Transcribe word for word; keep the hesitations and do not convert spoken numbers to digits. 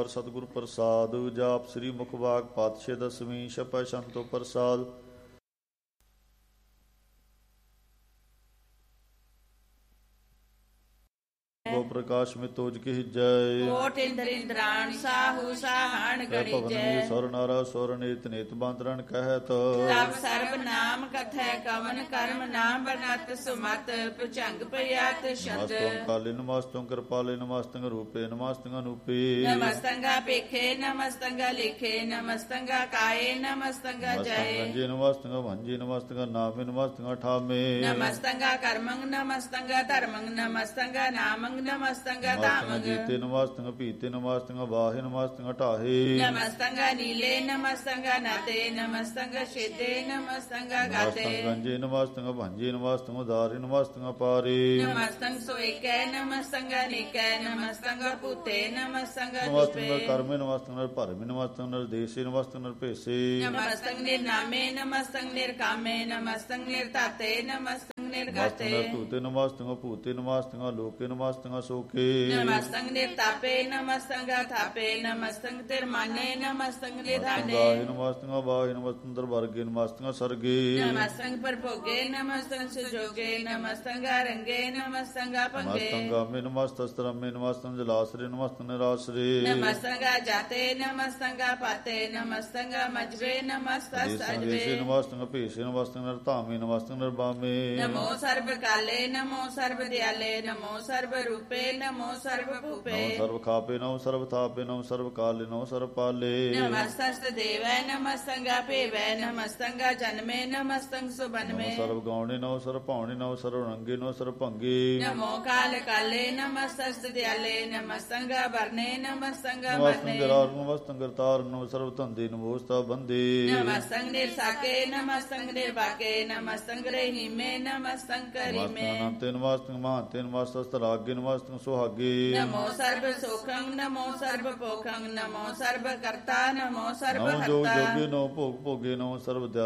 ਓੰਕਾਰ ਸਤਿਗੁਰ ਪ੍ਰਸਾਦ। ਜਾਪ ਸ੍ਰੀ ਮੁਖ ਬਾਗ ਪਾਤਸ਼ਾਹ ਦਸਵੀਂ ਛਪੈ ਸੰਤੋ ਪ੍ਰਸਾਦ। ਗੋ ਪ੍ਰਕਾਸ਼ ਮੇ ਤੋਜ ਕੀ ਜੈ। ਕੋਟ ਇੰਦਰ ਇੰਦਰਾਨ ਸਾਹੂ ਸਾਹਣ ਗੜੀ ਜੈ। ਸੁਰ ਨਾਰਾ ਸੁਰ ਨੀਤ ਨੀਤ ਬਾਂਦਰਨ ਕਹਿਤ। ਸਭ ਸਰਬ ਨਾਮ ਕਥੈ ਕਵਨ ਕਰਮ ਨਾਮ ਬਨਤ ਸੁਮਤ ਭੁਜੰਗ ਪਿਆਤ ਸ਼ਬਦ। ਨਮਸਤੰ ਕਾਲੇ ਨਮਸਤੰ ਕਿਰਪਾਲੇ ਨਮਸਤੰ ਰੂਪੇ ਨਮਸਤੰ ਅਨੂਪੇ। ਨਮਸਤੰਗਾ ਪੇਖੇ ਨਮਸਤੰਗਾ ਲਿਖੇ ਨਮਸਤੰਗਾ ਕਾਏ ਨਮਸਤੰਗਾ ਜੈ। ਗੰਜੇ ਨਮਸਤੰ ਭੰਜੇ ਨਮਸਤੰ ਨਾਮੇ ਨਮਸਤੰ ਠਾਮੇ। ਨਮਸਤੰਗਾ ਕਰਮੰ ਨਮਸਤੰਗਾ ਧਰਮੰ ਨਮਸਤੰਗਾ ਨਾਮੰ ਨਮਸਤੰਗਾ ਧਾਮੰ। ਜੀਤੇ ਨਮਸਤੰ ਪੀਤੇ ਨਮਸਤੰ ਬਾਹੇ ਨਮਸਤੰ ਢਾਹੇ। ਨਮਸਤੰਗਾ ਨੀਲੇ ਨਮਸਤੰਗਾ ਨਾਤੇ ਨਮਸਤੰਗਾ ਛੇਦੇ ਨਮਸਤੰਗਾ ਗਾਤੇ। ਗੰਜੇ ਨਮਸਤੰ ਭੰਜੇ ਨਮਸਤੰ ਉਦਾਰੇ ਨਮਸਤੰ ਪਾਰੇ। ਨਮਸਤੰ ਸੋਇਕੈ ਨਮਸਤੰਗਾ ਨਿਕੈ ਨਮਸਤੰਗਾ ਭੂਤੇ ਨਮਸਤੰਗਾ ਨਮਸਤੰ ਜੁਪੇ। ਕਰਮੇ ਨਮਸਤੰ ਭਰਮੇ ਨਮਸਤੰ ਨਿਰਦੇਸ਼ੇ ਨਮਸਤੰ ਨਿਰਭੇਸੇ। ਨਮਸਤੰ ਨਿਰਨਾਮੇ ਨਮਸਤੰ ਨਿਰਕਾਮੇ ਨਮਸਤੰ ਨਿਰਤਾਤੇ ਨਮਸਤੰ ਨਿਰਗਾਤੇ। ਨਮਸਤੰ ਧੂਤੇ ਨਮਸਤੰ ਭੂਤੇ ਨਮਸਤੰ ਲੋਕੇ ਨਮਸਤੰ ਸੋਕੇ। ਨਮਸਤੰ ਨਿਰਤਾਪੇ ਨਮਸਤੰ ਥਾਪੇ ਨਮਸਤੰ ਤਿਰਮਾਨੇ ਨਮਸਤੰ ਨਿਧਾਨੇ। ਗਾਏ ਨਮਸਤੰ ਬਾਹੇ ਨਮਸਤੰ ਦਰਬਰਗੇ ਨਮਸਤੰ ਸਰਗੇ। ਨਮਸਤੰ ਪਰਭੋਗੇ ਨਮਸਤੰ ਸੁਜੋਗੇ ਨਮਸਤੰ ਰੰਗੇ ਨਮਸਤੰ ਭੰਗੇ। ਨਮਸਤੰ ਗਾਮੇ ਨਮਸਤੰ ਸਤਰਮੇ ਨਮਸਤੰ ਜਲਾਸਰੇ ਨਮਸਤੰ ਨਿਰਾਸਰੇ। ਨਮਸਤੰ ਜਾਤੇ ਨਮਸਤੰ ਪਾਤੇ ਨਮਸਤੰ ਮਜਵੇ ਨਮਸਤੰ ਸਜਵੇ। ਨਮਸਤੰ ਭੇਸੇ ਨਮਸਤੰ ਨਿਰਧਾਮੇ ਨਮਸਤੰ ਨਿਰਬਾਮੇ। ਨਮੋ ਸਰਬ ਕਾਲੇ ਨਮੋ ਸਰਬ ਦਿਆਲੇ ਨਮੋ ਸਰਬ ਰੂਪੇ ਨਮੋ ਸਰਬ ਭੂਪੇ। ਨਮੋ ਸਰਬ ਖਾਪੇ ਨਮੋ ਸਰਬ ਥਾਪੇ ਨਮੋ ਸਰਬ ਕਾਲੇ ਨਮੋ ਸਰਬ ਪਾਲੇ। ਨਮਸਤਸਤ ਦੇਵੈ ਨਮਸਤੰ ਭੇਵੈ ਨਮਸਤੰ ਜਨਮੇ ਨਮਸਤੰ ਸੁਬਨਮੇ। ਨਮੋ ਸਰਬ ਗਾਉਣੇ ਨਮੋ ਸਰਬ ਭਾਉਣੇ ਨਮੋ ਸਰਬ ਰੰਗੇ ਨਮੋ ਸਰਬ ਭੰਗੇ। ਨਮੋ ਕਾਲ ਕਾਲੇ ਨਮਸਤਸਤ ਦਿਆਲੇ ਨਮਸਤੰ ਵਰਨੇ ਨਮਸਤੰ ਨਮਸਤੰ ਮਰਨੇ। ਗਰਾਰ ਨਮਸਤੰ ਗਰਤਾਰ ਨਮੋ ਸਰਬ ਧੰਦੇ ਨਮੋਸਤਾ ਬੰਦੇ। ਨਮਸਤੰ ਨਿਰਸਾਕੇ ਨਮਸਤੰ ਨਿਰਵਾਕੇ ਨਮਸਤੰ ਰਹਿੀਮੇ ਨਮਸਤੰ ਕਰੀਮੇ। ਨਮਸਤੰ ਨਮਸਤੰ ਮਹਾਂਤੇ ਨਮਸਤੰ ਰਾਗੇ ਨਮਸਤੰ ਸੁਹਾਗੇ। ਨਮੋ ਸਰਬ ਸੁਖੰ ਨਮੋ ਸਰਬ ਭੋਖੰ ਨਮੋ ਸਰਬ ਕਰਤਾ ਨਮੋ ਸਰਬ ਨਮੋ ਜੋਗ ਹਰਤਾ। ਜੋਗੇ ਨਮੋ ਭੋਗ ਭੋਗੇ ਨਮੋ ਸਰਬ